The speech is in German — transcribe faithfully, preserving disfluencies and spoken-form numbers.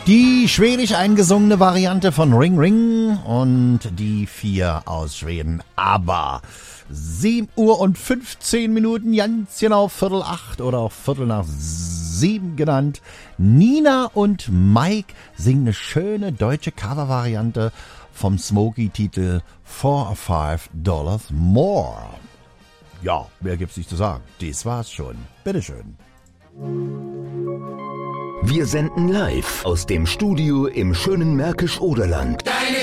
Die schwedisch eingesungene Variante von Ring Ring und die vier aus Schweden. Aber sieben Uhr und fünfzehn Minuten, ganz genau Viertel acht oder auch Viertel nach sieben genannt. Nina und Mike singen eine schöne deutsche Covervariante vom Smokey-Titel Four or Five Dollars More. Ja, mehr gibt's nicht zu sagen. Das war's schon. Bitteschön. Wir senden live aus dem Studio im schönen Märkisch-Oderland. Deine